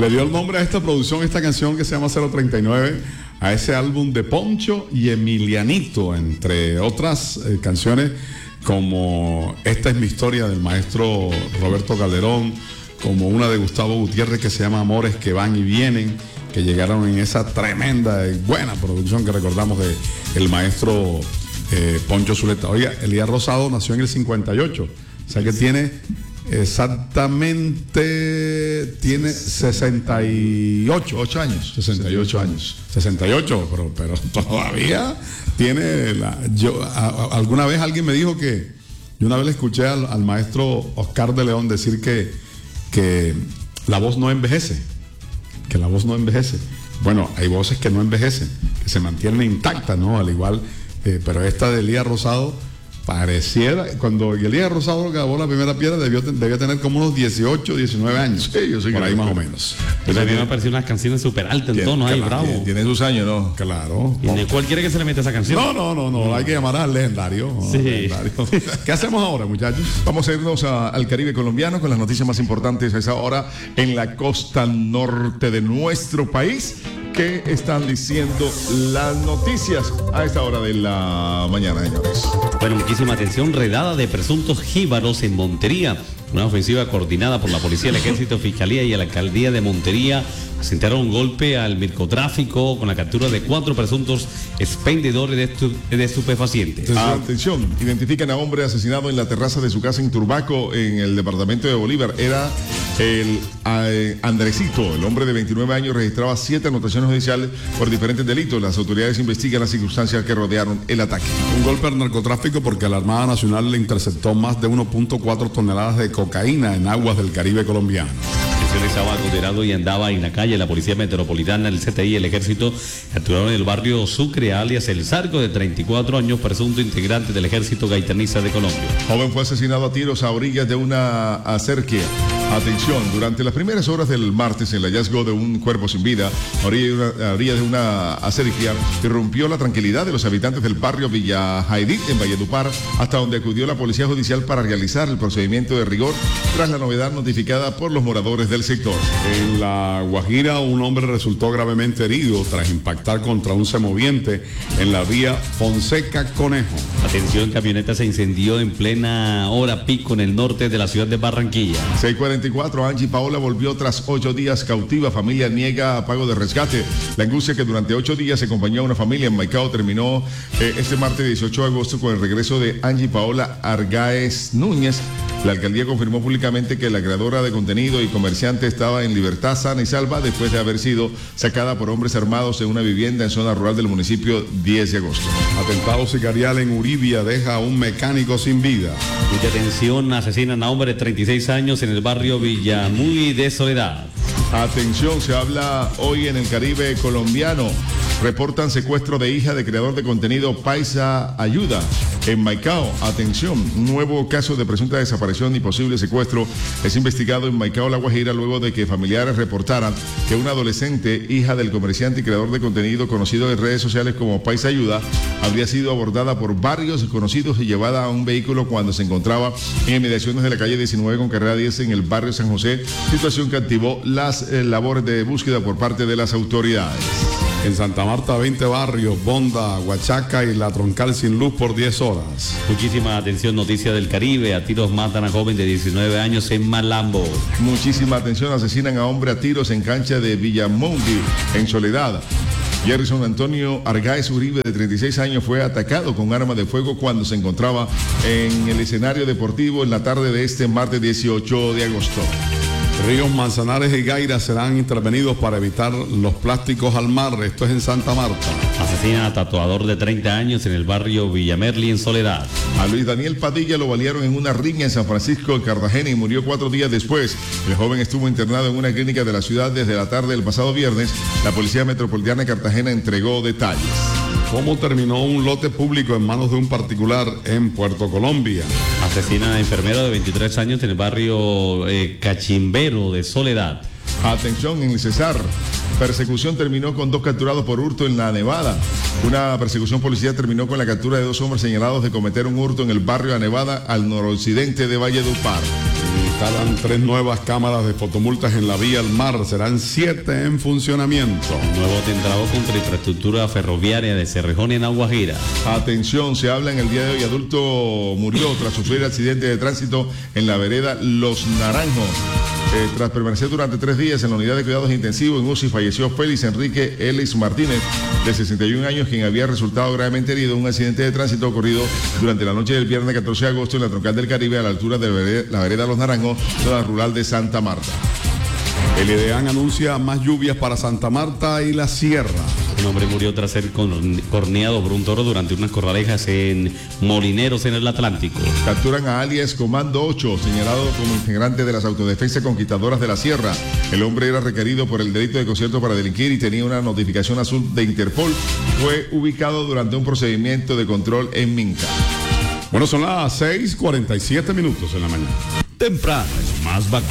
Le dio el nombre a esta producción, esta canción que se llama 039, a ese álbum de Poncho y Emilianito, entre otras canciones como Esta es mi historia del maestro Roberto Calderón, como una de Gustavo Gutiérrez que se llama Amores que van y vienen, que llegaron en esa tremenda y buena producción que recordamos de el maestro Poncho Zuleta. Oiga, Elías Rosado nació en el 58, o sea que tiene exactamente 68 años. 68 años. 68, pero todavía tiene alguna vez alguien me dijo que yo una vez le escuché al maestro Oscar de León decir que la voz no envejece, que la voz no envejece. Bueno, hay voces que no envejecen, que se mantienen intactas, ¿no? Al igual, pero esta de Elías Rosado pareciera, cuando Elías Rosado grabó la primera piedra debía tener como unos 18, 19 años. Sí, yo sé por ahí más o menos. Pero a mí me pareció unas canciones súper altas en tono, ahí, bravo. Tiene sus años, ¿no? Claro. ¿Y de cuál quiere que se le meta esa canción? No, hay que llamar al legendario. Sí. Legendario. ¿Qué hacemos ahora, muchachos? Vamos a irnos al Caribe colombiano con las noticias más importantes a esa hora en la costa norte de nuestro país. ¿Qué están diciendo las noticias a esta hora de la mañana, señores? Bueno, muchísima atención. Redada de presuntos jíbaros en Montería. Una ofensiva coordinada por la Policía, el Ejército, Fiscalía y la Alcaldía de Montería asentaron un golpe al narcotráfico con la captura de 4 presuntos expendedores de estupefacientes. Atención, identifican a hombre asesinado en la terraza de su casa en Turbaco, en el departamento de Bolívar. Era el Andresito, el hombre de 29 años, registraba 7 anotaciones judiciales por diferentes delitos. Las autoridades investigan las circunstancias que rodearon el ataque. Un golpe al narcotráfico porque la Armada Nacional le interceptó más de 1.4 toneladas de cocaína en aguas del Caribe colombiano. Estaba adulterado y andaba en la calle. La Policía Metropolitana, el CTI y el Ejército capturaron en el barrio Sucre, alias El Zarco, de 34 años, presunto integrante del Ejército Gaitaniza de Colombia. Joven fue asesinado a tiros a orillas de una acerquia. Atención, durante las primeras horas del martes, el hallazgo de un cuerpo sin vida a orilla de una acerquia irrumpió la tranquilidad de los habitantes del barrio Villa Haidí, en Valledupar, hasta donde acudió la Policía Judicial para realizar el procedimiento de rigor tras la novedad notificada por los moradores del sector. En La Guajira, un hombre resultó gravemente herido tras impactar contra un semoviente en la vía Fonseca-Conejo. Atención, camioneta se incendió en plena hora pico en el norte de la ciudad de Barranquilla. 6:44, Angie Paola volvió tras 8 días cautiva. Familia niega pago de rescate. La angustia que durante 8 días acompañó a una familia en Maicao terminó este martes 18 de agosto con el regreso de Angie Paola Argáez Núñez. La alcaldía confirmó públicamente que la creadora de contenido y comerciante estaba en libertad sana y salva después de haber sido sacada por hombres armados en una vivienda en zona rural del municipio 10 de agosto. Atentado sicarial en Uribia deja a un mecánico sin vida. Mucha atención, asesinan a hombre de 36 años en el barrio Villamuy de Soledad. Atención, se habla hoy en el Caribe colombiano. Reportan secuestro de hija de creador de contenido Paisa Ayuda en Maicao. Atención, nuevo caso de presunta desaparición y posible secuestro es investigado en Maicao, La Guajira, luego de que familiares reportaran que una adolescente, hija del comerciante y creador de contenido conocido en redes sociales como Paisa Ayuda, habría sido abordada por varios desconocidos y llevada a un vehículo cuando se encontraba en inmediaciones de la calle 19 con carrera 10 en el barrio San José, situación que activó las labores de búsqueda por parte de las autoridades. En Santa Marta, 20 barrios, Bonda, Huachaca y La Troncal sin luz por 10 horas. Muchísima atención, noticia del Caribe. A tiros matan a joven de 19 años en Malambo. Muchísima atención, asesinan a hombre a tiros en cancha de Villamundi, en Soledad. Jerison Antonio Argáez Uribe, de 36 años, fue atacado con arma de fuego cuando se encontraba en el escenario deportivo en la tarde de este martes 18 de agosto. Ríos Manzanares y Gaira serán intervenidos para evitar los plásticos al mar. Esto es en Santa Marta. Asesinan a tatuador de 30 años en el barrio Villamerli, en Soledad. A Luis Daniel Padilla lo balearon en una riña en San Francisco de Cartagena y murió 4 días después. El joven estuvo internado en una clínica de la ciudad desde la tarde del pasado viernes. La Policía Metropolitana de Cartagena entregó detalles. ¿Cómo terminó un lote público en manos de un particular en Puerto Colombia? Asesina a enfermera de 23 años en el barrio Cachimbero de Soledad. Atención, en el Cesar. Persecución terminó con 2 capturados por hurto en la Nevada. Una persecución policial terminó con la captura de 2 hombres señalados de cometer un hurto en el barrio La Nevada, al noroccidente de Valledupar. Instalan 3 nuevas cámaras de fotomultas en la vía al mar. Serán 7 en funcionamiento. Nuevo atentado contra infraestructura ferroviaria de Cerrejón en Agua Gira. Atención, se habla en el día de hoy. Adulto murió tras sufrir accidente de tránsito en la vereda Los Naranjos. Tras permanecer durante 3 días en la unidad de cuidados intensivos en UCI, falleció Félix Enrique Ellis Martínez, de 61 años, quien había resultado gravemente herido en un accidente de tránsito ocurrido durante la noche del viernes 14 de agosto en la troncal del Caribe, a la altura de la vereda Los Naranjos, zona rural de Santa Marta. El IDEAN anuncia más lluvias para Santa Marta y la Sierra. Un hombre murió tras ser corneado por un toro durante unas corralejas en Molineros, en el Atlántico. Capturan a alias Comando 8, señalado como integrante de las autodefensas conquistadoras de la Sierra. El hombre era requerido por el delito de concierto para delinquir y tenía una notificación azul de Interpol. Fue ubicado durante un procedimiento de control en Minca. Bueno, son las 6:47 en la mañana. Temprano es más bacano.